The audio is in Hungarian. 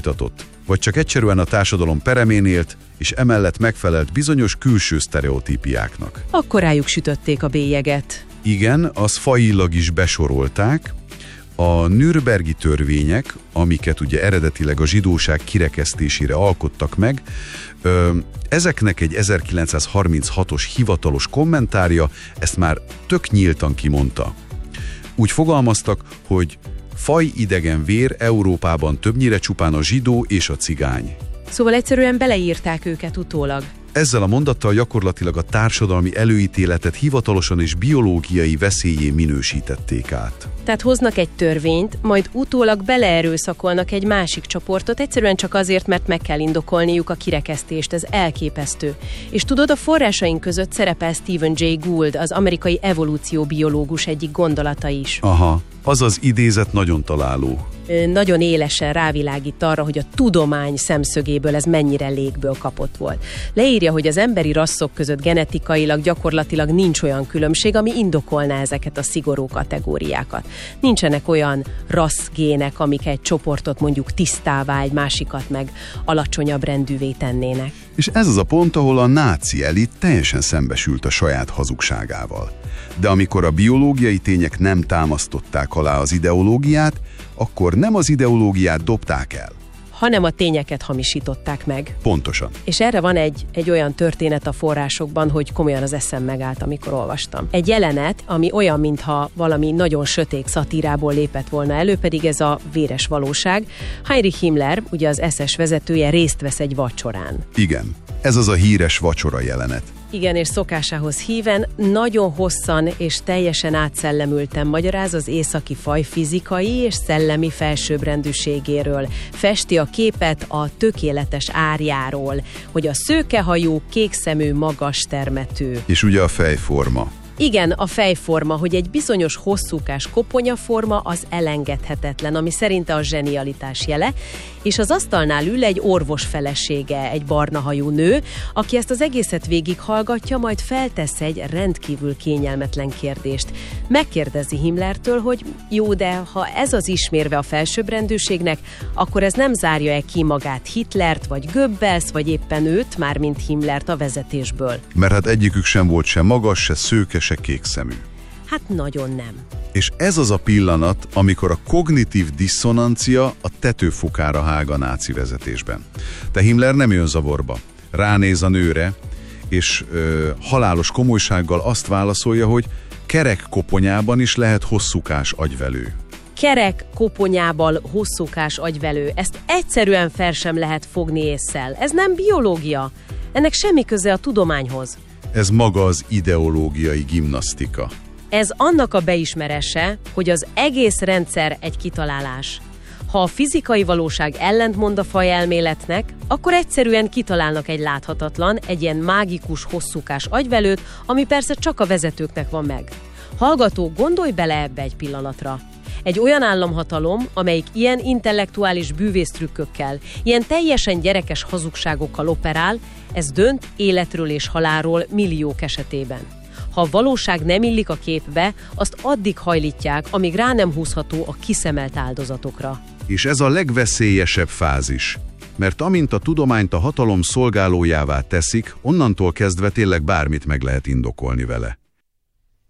folytatott, vagy csak egyszerűen a társadalom peremén élt, és emellett megfelelt bizonyos külső sztereotípiáknak. Akkor rájuk sütötték a bélyeget. Igen, az fajilag is besorolták. A nürnbergi törvények, amiket ugye eredetileg a zsidóság kirekesztésére alkottak meg, ezeknek egy 1936-os hivatalos kommentárja ezt már tök nyíltan kimondta. Úgy fogalmaztak, hogy fajidegen vér Európában többnyire csupán a zsidó és a cigány. Szóval egyszerűen beleírták őket utólag. Ezzel a mondattal gyakorlatilag a társadalmi előítéletet hivatalosan és biológiai veszélyé minősítették át. Tehát hoznak egy törvényt, majd utólag beleerőszakolnak egy másik csoportot, egyszerűen csak azért, mert meg kell indokolniuk a kirekesztést, ez elképesztő. És tudod, a forrásaink között szerepel Stephen Jay Gould, az amerikai evolúcióbiológus egyik gondolata is. Aha, az az idézet nagyon találó. Nagyon élesen rávilágít arra, hogy a tudomány szemszögéből ez mennyire légből kapott volt. Leírja, hogy az emberi rasszok között genetikailag gyakorlatilag nincs olyan különbség, ami indokolná ezeket a szigorú kategóriákat. Nincsenek olyan rasszgének, amik egy csoportot mondjuk tisztává, egy másikat meg alacsonyabb rendűvé tennének. És ez az a pont, ahol a náci elit teljesen szembesült a saját hazugságával. De amikor a biológiai tények nem támasztották alá az ideológiát, akkor nem az ideológiát dobták el, hanem a tényeket hamisították meg. Pontosan. És erre van egy olyan történet a forrásokban, hogy komolyan az eszem megállt, amikor olvastam. Egy jelenet, ami olyan, mintha valami nagyon sötét szatírából lépett volna elő, pedig ez a véres valóság. Heinrich Himmler, ugye az SS vezetője, részt vesz egy vacsorán. Igen, ez az a híres vacsora jelenet. Igen, és szokásához híven nagyon hosszan és teljesen átszellemülten magyaráz az északi faj fizikai és szellemi felsőbbrendűségéről. Festi a képet a tökéletes árjáról, hogy a szőkehajú, kékszemű, magas termetű. És ugye a fejforma. Igen, a fejforma, hogy egy bizonyos hosszúkás koponyaforma az elengedhetetlen, ami szerinte a zsenialitás jele, és az asztalnál ül egy orvos felesége, egy barnahajú nő, aki ezt az egészet végighallgatja, majd feltesz egy rendkívül kényelmetlen kérdést. Megkérdezi Himmlertől, hogy jó, de ha ez az ismérve a felsőbbrendűségnek, akkor ez nem zárja-e ki magát Hitlert, vagy Goebbels, vagy éppen őt, mármint Himmlert a vezetésből? Mert hát egyikük sem volt se magas, se szőke, se kékszemű. Hát nagyon nem. És ez az a pillanat, amikor a kognitív diszonancia a tetőfokára hág a náci vezetésben. De Himmler nem jön zavarba. Ránéz a nőre, és halálos komolysággal azt válaszolja, hogy kerek koponyában is lehet hosszúkás agyvelő. Kerek koponyával hosszúkás agyvelő. Ezt egyszerűen fel sem lehet fogni ésszel. Ez nem biológia. Ennek semmi köze a tudományhoz. Ez maga az ideológiai gimnasztika. Ez annak a beismerése, hogy az egész rendszer egy kitalálás. Ha a fizikai valóság ellentmond a fajelméletnek, akkor egyszerűen kitalálnak egy láthatatlan, egy ilyen mágikus, hosszúkás agyvelőt, ami persze csak a vezetőknek van meg. Hallgató, gondolj bele ebbe egy pillanatra. Egy olyan államhatalom, amelyik ilyen intellektuális bűvésztrükkökkel, ilyen teljesen gyerekes hazugságokkal operál, ez dönt életről és halálról milliók esetében. Ha a valóság nem illik a képbe, azt addig hajlítják, amíg rá nem húzható a kiszemelt áldozatokra. És ez a legveszélyesebb fázis, mert amint a tudományt a hatalom szolgálójává teszik, onnantól kezdve tényleg bármit meg lehet indokolni vele.